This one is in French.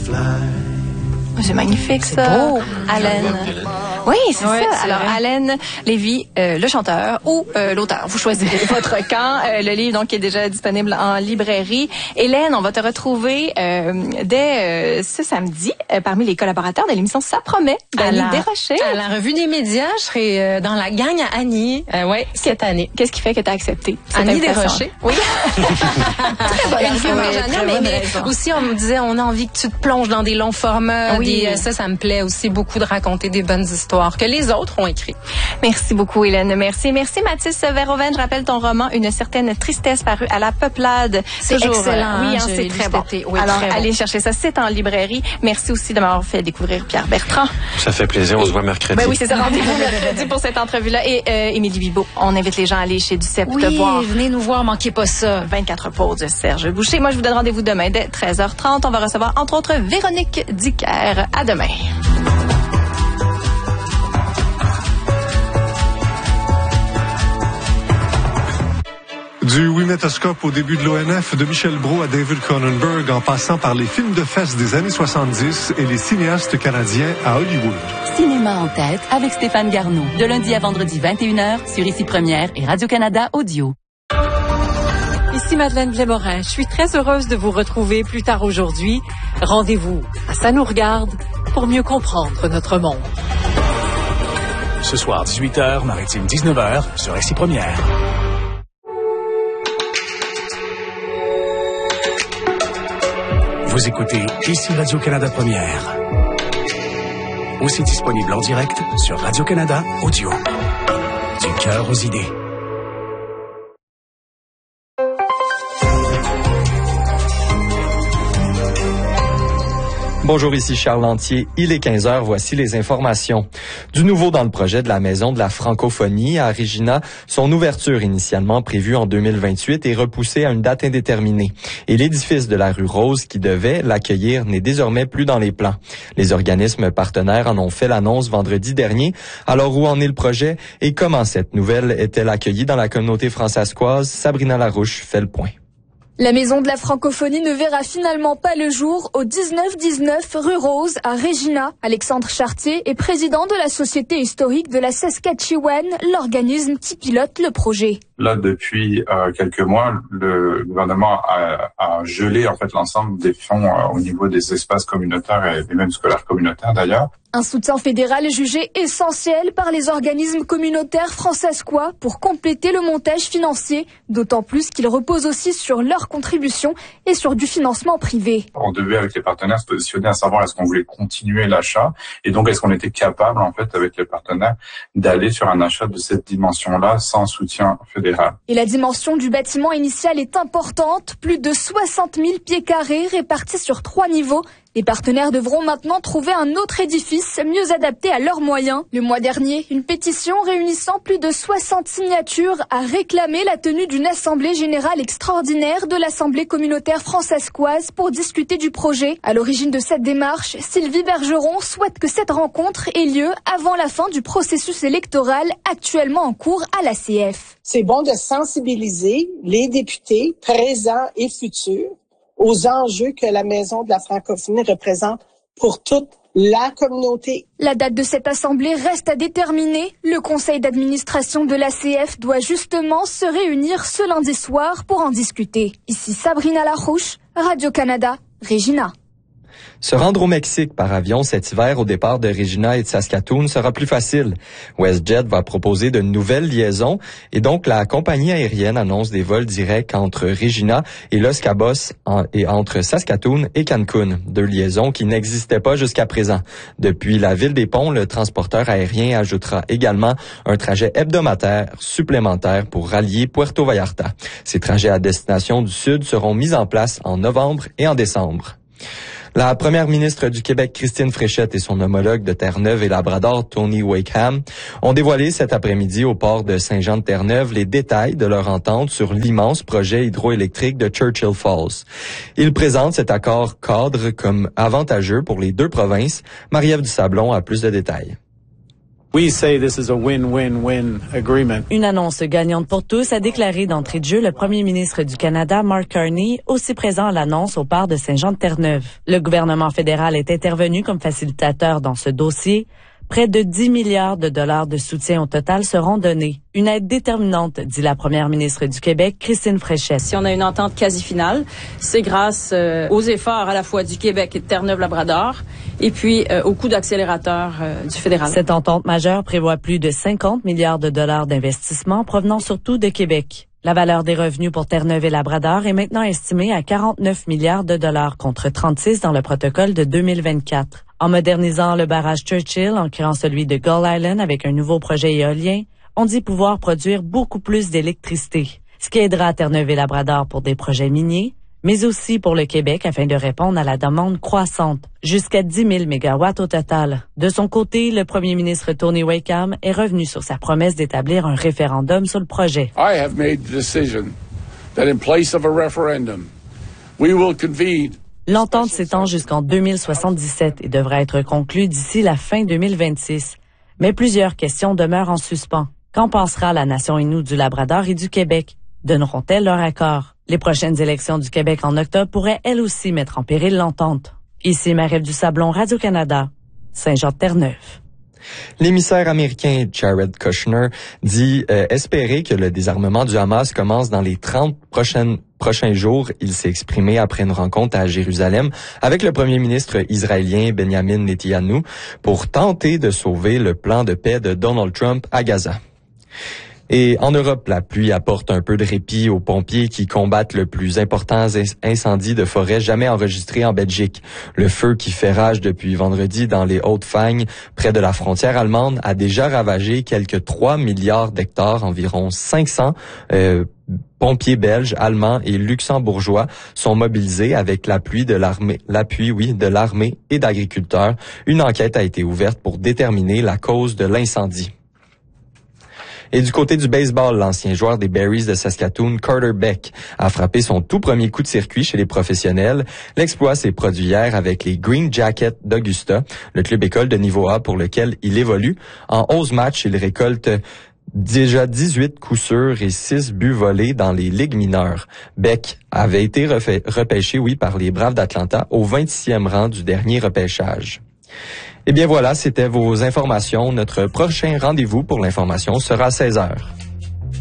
C'est magnifique, ça. C'est beau. Allen. Oui, c'est ça. Alors, vrai. Allen Lévy, le chanteur ou l'auteur. Vous choisirez votre camp. Le livre, donc, est déjà disponible en librairie. Hélène, on va te retrouver dès ce samedi parmi les collaborateurs de l'émission Ça promet d'Annie Desrochers. À la Revue des médias, je serai dans la gang à Annie, cette année. Qu'est-ce qui fait que tu as accepté cette Annie invitation? Desrochers. Oui. Très bonne mais aussi, on me disait, on a envie que tu te plonges dans des longs formats. Oui. Ça me plaît aussi beaucoup de raconter des bonnes histoires que les autres ont écrites. Merci beaucoup, Hélène. Merci. Merci, Mathis Verhoeven. Je rappelle ton roman Une certaine tristesse paru à la Peuplade. C'est toujours excellent. Oui, c'est très bon. Oui, alors, très allez chercher ça. C'est en librairie. Merci aussi de m'avoir fait découvrir Pierre Bertrand. Ça fait plaisir. On se voit mercredi. Ben oui, c'est ça. Rendez-vous mercredi pour cette entrevue-là. Et Émilie Bibeau, on invite les gens à aller chez Duceppe te voir. Venez nous voir, manquez pas ça. 24 pauses de Serge Boucher. Moi, je vous donne rendez-vous demain dès 13h30. On va recevoir, entre autres, Véronique Dicker. À demain. Du Wimétoscope au début de l'ONF, de Michel Brault à David Cronenberg, en passant par les films de fesses des années 70 et les cinéastes canadiens à Hollywood. Cinéma en tête avec Stéphane Garneau. De lundi à vendredi 21h sur Ici Première et Radio-Canada Audio. Ici Madeleine Blais-Morin. Je suis très heureuse de vous retrouver plus tard aujourd'hui. Rendez-vous à Ça nous regarde pour mieux comprendre notre monde. Ce soir, 18h, Maritime 19h, sur Ici Première. Vous écoutez Ici Radio-Canada Première. Aussi disponible en direct sur Radio-Canada Audio. Du cœur aux idées. Bonjour, ici Charles Lantier. Il est 15h, voici les informations. Du nouveau dans le projet de la Maison de la Francophonie à Regina, son ouverture initialement prévue en 2028 est repoussée à une date indéterminée. Et l'édifice de la rue Rose qui devait l'accueillir n'est désormais plus dans les plans. Les organismes partenaires en ont fait l'annonce vendredi dernier. Alors où en est le projet et comment cette nouvelle est-elle accueillie dans la communauté françaiscoise? Sabrina Larouche fait le point. La Maison de la Francophonie ne verra finalement pas le jour au 1919 rue Rose à Regina. Alexandre Chartier est président de la Société historique de la Saskatchewan, l'organisme qui pilote le projet. Là, depuis quelques mois, le gouvernement a gelé en fait l'ensemble des fonds au niveau des espaces communautaires et même scolaires communautaires d'ailleurs. Un soutien fédéral est jugé essentiel par les organismes communautaires francescois pour compléter le montage financier, d'autant plus qu'il repose aussi sur leur contribution et sur du financement privé. On devait avec les partenaires se positionner à savoir est-ce qu'on voulait continuer l'achat et donc est-ce qu'on était capable en fait avec les partenaires d'aller sur un achat de cette dimension-là sans soutien fédéral. Et la dimension du bâtiment initial est importante, plus de 60 000 pieds carrés répartis sur 3 niveaux. Les partenaires devront maintenant trouver un autre édifice mieux adapté à leurs moyens. Le mois dernier, une pétition réunissant plus de 60 signatures a réclamé la tenue d'une assemblée générale extraordinaire de l'Assemblée communautaire francescoise pour discuter du projet. À l'origine de cette démarche, Sylvie Bergeron souhaite que cette rencontre ait lieu avant la fin du processus électoral actuellement en cours à l'ACF. C'est bon de sensibiliser les députés présents et futurs aux enjeux que la Maison de la Francophonie représente pour toute la communauté. La date de cette assemblée reste à déterminer. Le conseil d'administration de l'ACF doit justement se réunir ce lundi soir pour en discuter. Ici Sabrina Larouche, Radio-Canada, Regina. Se rendre au Mexique par avion cet hiver au départ de Regina et de Saskatoon sera plus facile. WestJet va proposer de nouvelles liaisons et donc la compagnie aérienne annonce des vols directs entre Regina et Los Cabos et entre Saskatoon et Cancun, 2 liaisons qui n'existaient pas jusqu'à présent. Depuis la ville des Ponts, le transporteur aérien ajoutera également un trajet hebdomadaire supplémentaire pour rallier Puerto Vallarta. Ces trajets à destination du Sud seront mis en place en novembre et en décembre. La première ministre du Québec, Christine Fréchette, et son homologue de Terre-Neuve et Labrador, Tony Wakeham, ont dévoilé cet après-midi au port de Saint-Jean-de-Terre-Neuve les détails de leur entente sur l'immense projet hydroélectrique de Churchill Falls. Ils présentent cet accord cadre comme avantageux pour les 2 provinces. Marie-Ève Dusablon a plus de détails. We say this is a win-win-win agreement. Une annonce gagnante pour tous, a déclaré d'entrée de jeu le premier ministre du Canada, Mark Carney, aussi présent à l'annonce au port de Saint-Jean-de-Terre-Neuve. Le gouvernement fédéral est intervenu comme facilitateur dans ce dossier. Près de 10 milliards de dollars de soutien au total seront donnés. Une aide déterminante, dit la première ministre du Québec, Christine Fréchette. Si on a une entente quasi finale, c'est grâce aux efforts à la fois du Québec et de Terre-Neuve-Labrador, et puis au coup d'accélérateur du fédéral. Cette entente majeure prévoit plus de 50 milliards de dollars d'investissement provenant surtout de Québec. La valeur des revenus pour Terre-Neuve et Labrador est maintenant estimée à 49 milliards de dollars contre 36 dans le protocole de 2024. En modernisant le barrage Churchill, en créant celui de Gull Island avec un nouveau projet éolien, on dit pouvoir produire beaucoup plus d'électricité, ce qui aidera Terre-Neuve et Labrador pour des projets miniers, mais aussi pour le Québec afin de répondre à la demande croissante, jusqu'à 10 000 mégawatts au total. De son côté, le premier ministre Tony Wakeham est revenu sur sa promesse d'établir un référendum sur le projet. I have made the decision that in place of a referendum, we will convene. L'entente s'étend jusqu'en 2077 et devrait être conclue d'ici la fin 2026. Mais plusieurs questions demeurent en suspens. Qu'en pensera la nation Innu du Labrador et du Québec? Donneront-elles leur accord? Les prochaines élections du Québec en octobre pourraient elles aussi mettre en péril l'entente. Ici Marie-Ève Dusablon, Radio-Canada, Saint-Jean-de-Terre-Neuve. L'émissaire américain Jared Kushner dit espérer que le désarmement du Hamas commence dans les 30 prochains jours. Il s'est exprimé après une rencontre à Jérusalem avec le premier ministre israélien Benjamin Netanyahu pour tenter de sauver le plan de paix de Donald Trump à Gaza. Et en Europe, la pluie apporte un peu de répit aux pompiers qui combattent le plus important incendie de forêt jamais enregistré en Belgique. Le feu qui fait rage depuis vendredi dans les Hautes-Fagnes, près de la frontière allemande, a déjà ravagé quelques 3 milliards d'hectares, environ 500 pompiers belges, allemands et luxembourgeois sont mobilisés avec l'appui de l'armée et d'agriculteurs. Une enquête a été ouverte pour déterminer la cause de l'incendie. Et du côté du baseball, l'ancien joueur des Berries de Saskatoon, Carter Beck, a frappé son tout premier coup de circuit chez les professionnels. L'exploit s'est produit hier avec les Green Jackets d'Augusta, le club école de niveau A pour lequel il évolue. En 11 matchs, il récolte déjà 18 coups sûrs et 6 buts volés dans les ligues mineures. Beck avait été repêché, par les Braves d'Atlanta au 26e rang du dernier repêchage. Eh bien voilà, c'était vos informations. Notre prochain rendez-vous pour l'information sera à 16h.